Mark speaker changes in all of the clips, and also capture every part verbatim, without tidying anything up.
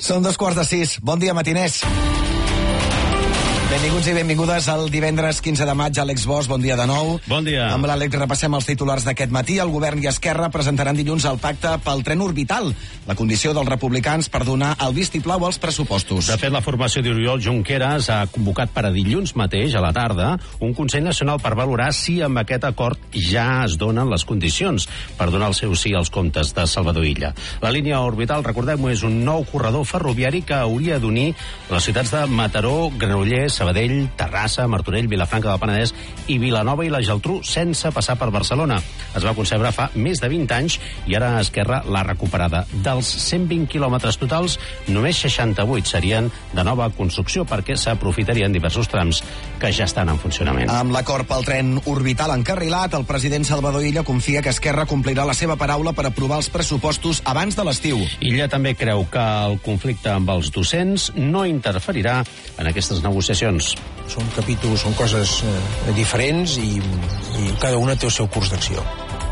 Speaker 1: Són dos quarts de sis. Bon dia, matiners. Benvinguts i benvingudes al divendres quinze de maig. Àlex Bosch, bon dia de nou.
Speaker 2: Bon dia.
Speaker 1: Amb l'Àlex repassem els titulars d'aquest matí. El govern i Esquerra presentaran dilluns el pacte pel tren orbital, la condició dels republicans per donar el vistiplau als pressupostos.
Speaker 2: De fet, la formació d'Oriol Junqueras ha convocat per a dilluns mateix, a la tarda, un Consell Nacional per valorar si amb aquest acord ja es donen les condicions per donar el seu sí als comptes de Salvador Illa. La línia orbital, recordem-ho, és un nou corredor ferroviari que hauria d'unir les ciutats de Mataró, Granollers, Sabadell, Terrassa, Martorell, Vilafranca del Penedès i Vilanova i la Geltrú sense passar per Barcelona. Es va concebre fa més de vint anys i ara Esquerra l'ha recuperada. Dels cent vint quilòmetres totals, només seixanta-vuit serien de nova construcció perquè s'aprofitarien diversos trams que ja estan en funcionament.
Speaker 1: Amb l'acord pel tren orbital encarrilat, el president Salvador Illa confia que Esquerra complirà la seva paraula per aprovar els pressupostos abans de l'estiu.
Speaker 2: Illa també creu que el conflicte amb els docents no interferirà en aquestes negociacions.
Speaker 3: Són capítols, són coses eh, diferents i, i cada una té el seu curs d'acció.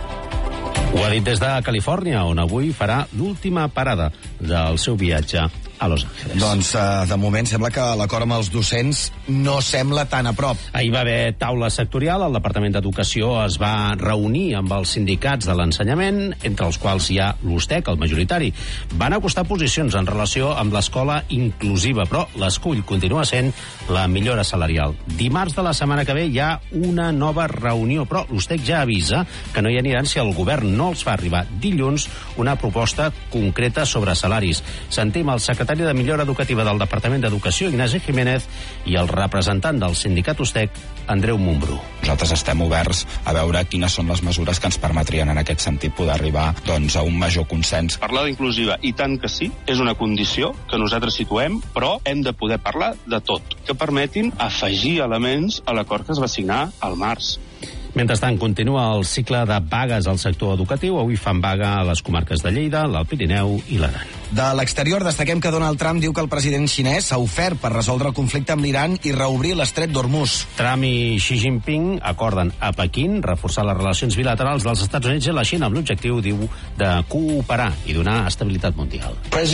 Speaker 2: Ho ha dit des de Califòrnia, on avui farà l'última parada del seu viatge a Los Angeles.
Speaker 1: Doncs, eh, de moment, sembla que l'acord amb els docents no sembla tan a prop.
Speaker 2: Ahir va haver taula sectorial, el Departament d'Educació es va reunir amb els sindicats de l'ensenyament, entre els quals hi ha l'U S T E C, el majoritari. Van acostar posicions en relació amb l'escola inclusiva, però l'escull continua sent la millora salarial. Dimarts de la setmana que ve hi ha una nova reunió, però l'U S T E C ja avisa que no hi aniran si el govern no els fa arribar dilluns una proposta concreta sobre salaris. Sentim el secretari de Millora Educativa del Departament d'Educació, Ignasi Jiménez, i el representant del sindicat U S T E C, Andreu Montbrú.
Speaker 4: Nosaltres estem oberts a veure quines són les mesures que ens permetrien en aquest sentit poder arribar doncs, a un major consens.
Speaker 5: Parlar d'inclusiva, i tant que sí, és una condició que nosaltres situem, però hem de poder parlar de tot, que permetin afegir elements a l'acord que es va signar al març.
Speaker 2: Mentrestant, continua el cicle de vagues al sector educatiu. Avui fan vaga a les comarques de Lleida, l'Alt Pirineu i l'Aran.
Speaker 1: De l'exterior, destaquem que Donald Trump diu que el president xinès s'ha ofert per resoldre el conflicte amb l'Iran i reobrir l'estret d'Hormuz.
Speaker 2: Trump i Xi Jinping acorden a Pequín reforçar les relacions bilaterals dels Estats Units i la Xina amb l'objectiu, diu, de cooperar i donar estabilitat mundial.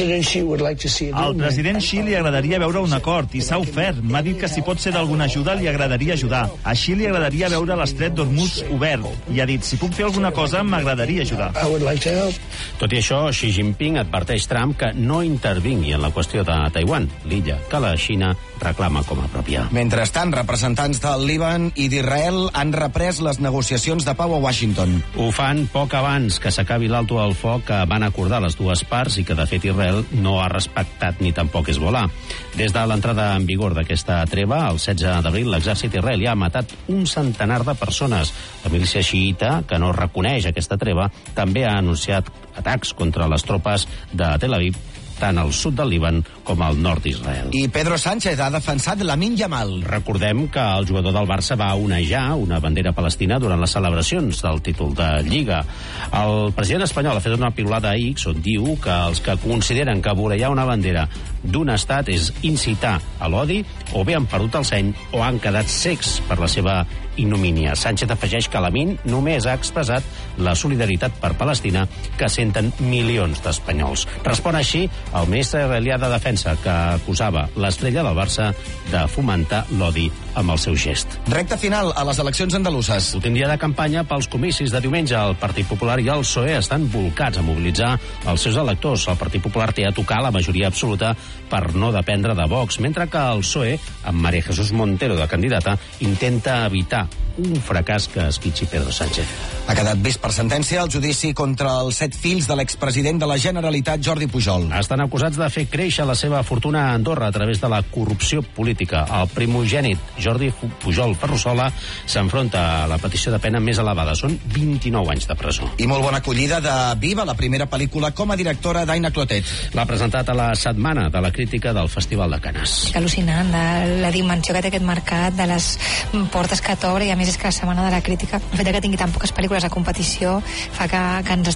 Speaker 6: Al president Xi li agradaria veure un acord i s'ha ofert. M'ha dit que si pot ser d'alguna ajuda li agradaria ajudar. A Xi li agradaria veure l'estret d'Hormuz obert i ha dit, si puc fer alguna cosa m'agradaria ajudar.
Speaker 2: Tot i això, Xi Jinping adverteix Trump que no intervingui en la qüestió de Taiwan, l'illa que la Xina reclama com a pròpia.
Speaker 1: Mentrestant, representants del Líban i d'Israel han reprès les negociacions de pau a Washington.
Speaker 2: Ho fan poc abans que s'acabi l'alto del foc que van acordar les dues parts i que, de fet, Israel no ha respectat ni tampoc Hezbollah. Des de l'entrada en vigor d'aquesta treva, el setze d'abril, l'exèrcit israelià ha matat un centenar de persones. La milícia xiïta, que no reconeix aquesta treva, també ha anunciat atacs contra les tropes de Tel Aviv, tant al sud del Líban com al nord d'Israel.
Speaker 1: I Pedro Sánchez ha defensat Lamine Yamal.
Speaker 2: Recordem que el jugador del Barça va onejar una bandera palestina durant les celebracions del títol de Lliga. El president espanyol ha fet una piulada a X on diu que els que consideren que vorejar una bandera d'un estat és incitar a l'odi o bé han perdut el seny o han quedat cecs per la seva ignomínia. Sánchez afegeix que Lamine només ha expressat la solidaritat per Palestina que senten milions d'espanyols. Respon així el ministre israelià de Defensa, que acusava l'estrella del Barça de fomentar l'odi amb el seu gest.
Speaker 1: Recte final a les eleccions andaluses.
Speaker 2: Últim dia de campanya pels comicis de diumenge. El Partit Popular i el P S O E estan volcats a mobilitzar els seus electors. El Partit Popular té a tocar la majoria absoluta per no dependre de Vox, mentre que el P S O E, amb María Jesús Montero de candidata, intenta evitar un fracàs que esquitxi Pedro Sánchez.
Speaker 1: Ha quedat vist per sentència el judici contra els set fills de l'expresident de la Generalitat, Jordi Pujol.
Speaker 2: Estan acusats de fer créixer la seva fortuna a Andorra a través de la corrupció política. El primogènit, Jordi Pujol Ferrusola, s'enfronta a la petició de pena més elevada. Són vint-i-nou anys de presó.
Speaker 1: I molt bona acollida de Viva, la primera pel·lícula com a directora d'Aina Clotet.
Speaker 2: L'ha presentat a la setmana de la crítica del Festival de Canes.
Speaker 7: Al·lucinant, de la dimensió que té aquest mercat, de les portes que t'obre, i a més és que la setmana de la crítica, el fet que tingui tan poques pel·lícules a competició fa que, que ens